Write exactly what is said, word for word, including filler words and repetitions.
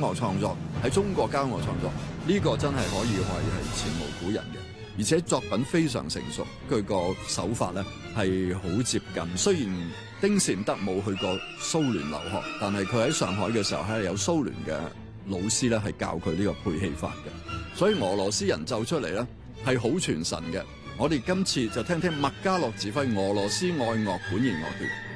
樂創作，喺中國交樂創作，呢、這個真係可以話係前無古人嘅，而且作品非常成熟，佢個手法咧係好接近。雖然丁善德冇去過蘇聯留學，但係佢喺上海嘅時候係有蘇聯嘅老師咧係教佢呢個配器法嘅，所以俄羅斯人奏出嚟咧係好傳神嘅。我哋今次就聽聽麥嘉洛指揮俄羅斯愛樂管弦樂團。